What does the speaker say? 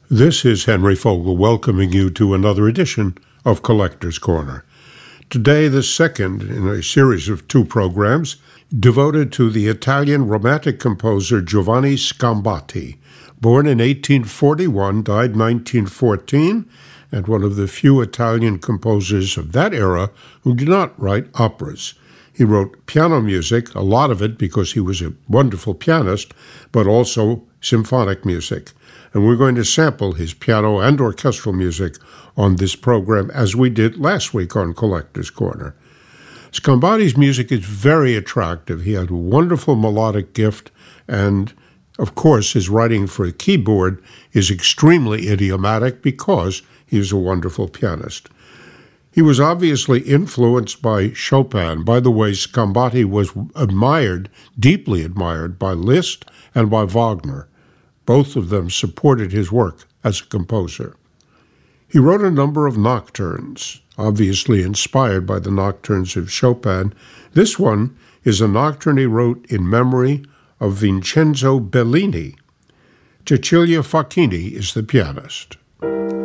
This is Henry Fogel welcoming you to another edition of Collector's Corner. Today, the second in a series of two programs devoted to the Italian Romantic composer Giovanni Sgambati, born in 1841, died 1914, and one of the few Italian composers of that era who did not write operas. He wrote piano music, a lot of it because he was a wonderful pianist, but also symphonic music. And we're going to sample his piano and orchestral music on this program, as we did last week on Collector's Corner. Sgambati's music is very attractive. He had a wonderful melodic gift, and of course his writing for a keyboard is extremely idiomatic because he is a wonderful pianist. He was obviously influenced by Chopin. By the way, Sgambati was deeply admired by Liszt and by Wagner. Both of them supported his work as a composer. He wrote a number of nocturnes, obviously inspired by the nocturnes of Chopin. This one is a nocturne he wrote in memory of Vincenzo Bellini. Cecilia Facchini is the pianist.